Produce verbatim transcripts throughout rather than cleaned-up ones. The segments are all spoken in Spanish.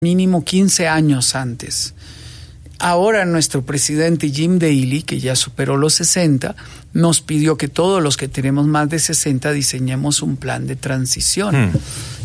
mínimo quince años antes. Ahora nuestro presidente Jim Daly, que ya superó los sesenta, nos pidió que todos los que tenemos más de sesenta diseñemos un plan de transición mm.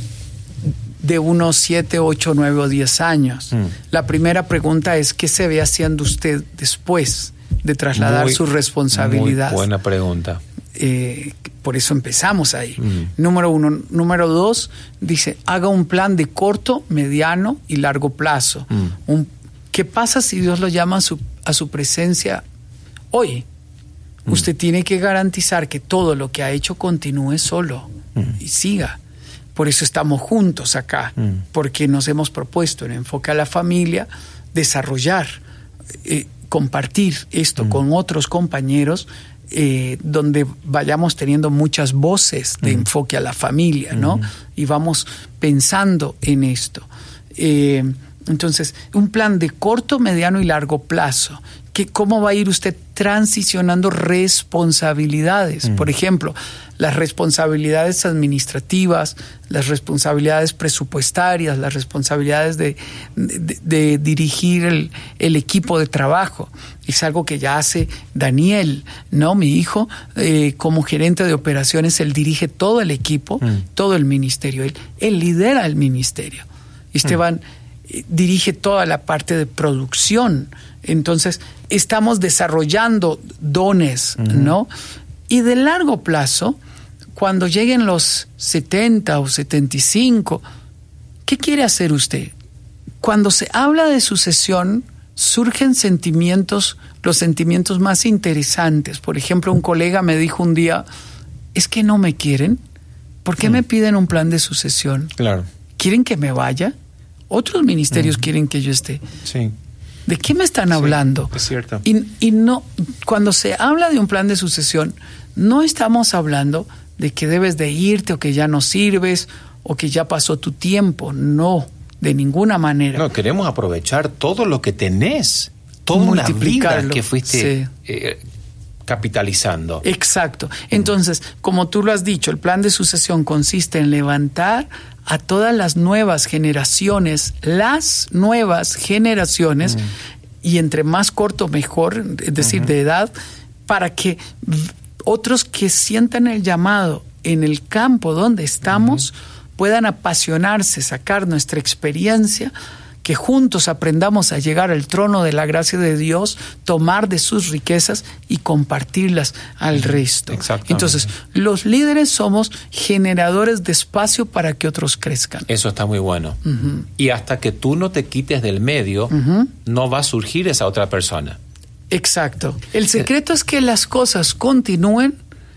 de unos siete, ocho, nueve o diez años. Mm. La primera pregunta es, ¿qué se ve haciendo usted después de trasladar muy, su responsabilidad? Muy buena pregunta. Eh, por eso empezamos ahí. Mm. Número uno. Número dos, dice, haga un plan de corto, mediano y largo plazo. Mm. Un ¿Qué pasa si Dios lo llama a su, a su presencia hoy? Mm. Usted tiene que garantizar que todo lo que ha hecho continúe solo mm. y siga. Por eso estamos juntos acá, mm. porque nos hemos propuesto en Enfoque a la Familia desarrollar, eh, compartir esto mm. con otros compañeros, eh, donde vayamos teniendo muchas voces de mm. enfoque a la familia, ¿no? Mm. Y vamos pensando en esto. Eh, Entonces, un plan de corto, mediano y largo plazo. Que ¿Cómo va a ir usted transicionando responsabilidades? Mm. Por ejemplo, las responsabilidades administrativas, las responsabilidades presupuestarias, las responsabilidades de, de, de dirigir el, el equipo de trabajo. Es algo que ya hace Daniel, ¿no? Mi hijo, eh, como gerente de operaciones, él dirige todo el equipo, mm. todo el ministerio. Él, él lidera el ministerio. Esteban... Mm. dirige toda la parte de producción. Entonces, estamos desarrollando dones, uh-huh. ¿no? Y de largo plazo, cuando lleguen los setenta o setenta y cinco, ¿qué quiere hacer usted? Cuando se habla de sucesión, surgen sentimientos, los sentimientos más interesantes. Por ejemplo, un colega me dijo un día, ¿es que no me quieren? ¿Por qué uh-huh. me piden un plan de sucesión? Claro. ¿Quieren que me vaya? Otros ministerios uh-huh. quieren que yo esté. Sí. ¿De qué me están sí, hablando? Es cierto. Y, y no, cuando se habla de un plan de sucesión, no estamos hablando de que debes de irte o que ya no sirves o que ya pasó tu tiempo. No, de ninguna manera. No, queremos aprovechar todo lo que tenés, toda una vida que fuiste sí. eh, capitalizando. Exacto. Entonces, como tú lo has dicho, el plan de sucesión consiste en levantar a todas las nuevas generaciones, las nuevas generaciones, mm. y entre más corto mejor, es decir, uh-huh. de edad, para que otros que sientan el llamado en el campo donde estamos uh-huh. puedan apasionarse, sacar nuestra experiencia, que juntos aprendamos a llegar al trono de la gracia de Dios, tomar de sus riquezas y compartirlas al resto. Entonces, los líderes somos generadores de espacio para que otros crezcan. Eso está muy bueno. Uh-huh. Y hasta que tú no te quites del medio, uh-huh. no va a surgir esa otra persona. Exacto. El secreto es que las cosas continúen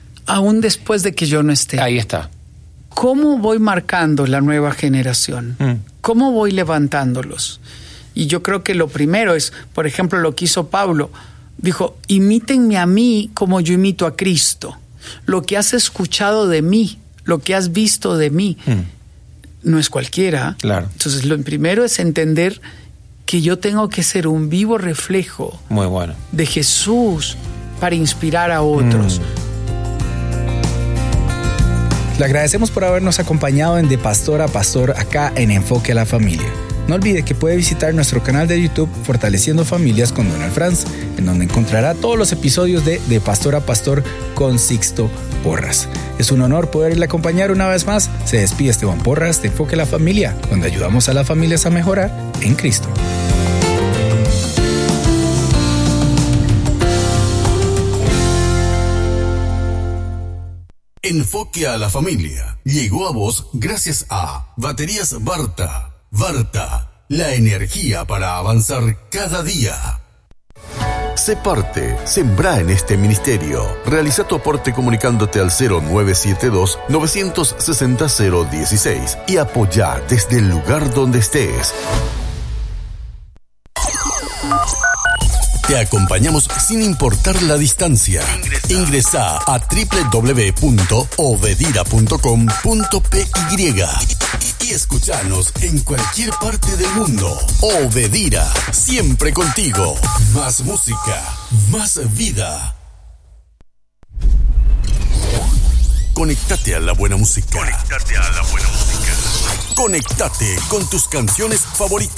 aún después de que yo no esté. Ahí está. ¿Cómo voy marcando la nueva generación? Mm. ¿Cómo voy levantándolos? Y yo creo que lo primero es, por ejemplo, lo que hizo Pablo. Dijo, imítenme a mí como yo imito a Cristo. Lo que has escuchado de mí, lo que has visto de mí, mm. no es cualquiera. Claro. Entonces, lo primero es entender que yo tengo que ser un vivo reflejo Muy bueno. de Jesús para inspirar a otros. Mm. Le agradecemos por habernos acompañado en De Pastor a Pastor acá en Enfoque a la Familia. No olvide que puede visitar nuestro canal de YouTube Fortaleciendo Familias con Donald Franz, en donde encontrará todos los episodios de De Pastor a Pastor con Sixto Porras. Es un honor poderle acompañar una vez más. Se despide Esteban Porras de Enfoque a la Familia, donde ayudamos a las familias a mejorar en Cristo. Enfoque a la Familia llegó a vos gracias a Baterías Varta. Varta, la energía para avanzar cada día. Sé parte, sembrá en este ministerio. Realiza tu aporte comunicándote al cero nueve siete dos, nueve seis cero, cero uno seis y apoyá desde el lugar donde estés. Te acompañamos sin importar la distancia. Ingresa a doble u doble u doble u punto obedira punto com punto p y y escuchanos en cualquier parte del mundo. Obedira, siempre contigo. Más música, más vida. Conectate a la buena música. Conectate a la buena música. Conectate con tus canciones favoritas.